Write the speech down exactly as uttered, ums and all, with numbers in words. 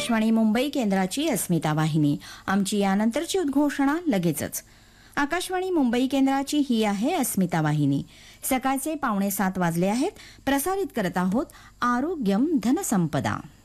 आकाशवाणी मुंबई केंद्राची अस्मिता वाहिनी. आमची यानंतरची उद्घोषणा लगेचच. आकाशवाणी मुंबई केंद्राची ही आहे अस्मिता वाहिनी. सकाळचे पावणे सात वाजले आहेत. प्रसारित करत आहोत आरोग्यम धनसंपदा.